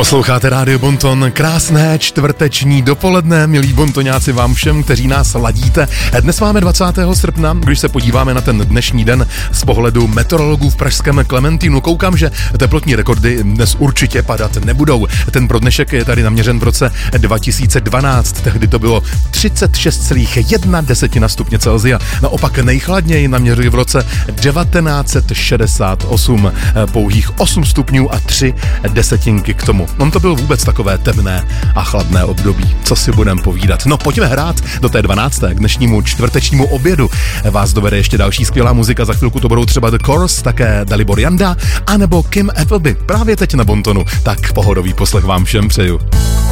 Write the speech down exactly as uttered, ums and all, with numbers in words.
Posloucháte Rádio Bonton, krásné čtvrteční dopoledne, milí bontoňáci vám všem, kteří nás ladíte. Dnes máme dvacátého srpna, když se podíváme na ten dnešní den z pohledu meteorologů v pražském Klementínu, koukám, že teplotní rekordy dnes určitě padat nebudou. Ten pro dnešek je tady naměřen v roce dva tisíce dvanáct, tehdy to bylo třicet šest celá jedna stupně Celsia. Naopak nejchladněji naměřují v roce devatenáct set šedesát osm, pouhých osm stupňů a tři desetinky k tomu. On to byl vůbec takové temné a chladné období. Co si budem povídat? No pojďme hrát do té dvanácté k dnešnímu čtvrtečnímu obědu. Vás dovede ještě další skvělá muzika, za chvilku to budou třeba The Course, také Dalibor Janda, anebo Kim Appleby. Právě teď na Bontonu. Tak pohodový poslech vám všem přeju.